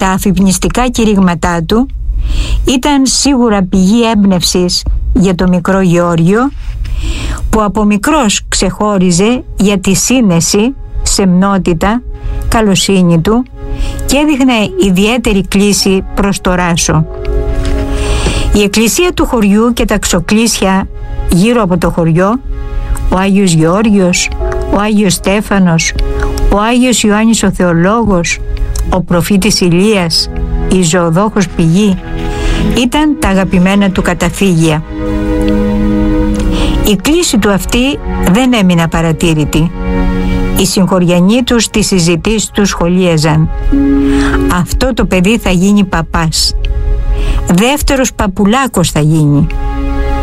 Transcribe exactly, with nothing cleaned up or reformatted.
Τα αφυπνιστικά κηρύγματά του ήταν σίγουρα πηγή έμπνευσης για το μικρό Γεώργιο, που από μικρός ξεχώριζε για τη σύνεση, σεμνότητα, καλοσύνη του και έδειχνε ιδιαίτερη κλίση προς το Ράσο. Η εκκλησία του χωριού και τα ξοκλήσια γύρω από το χωριό, ο Άγιος Γεώργιος, ο Άγιος Στέφανος, ο Άγιος Ιωάννης ο Θεολόγος, ο προφήτης Ηλίας, η Ζωοδόχος Πηγή, ήταν τα αγαπημένα του καταφύγια. Η κλίση του αυτή δεν έμεινε απαρατήρητη. Οι συγχωριανοί τους στις συζητήσεις τους σχολίαζαν: αυτό το παιδί θα γίνει παπάς, δεύτερος Παπουλάκος θα γίνει,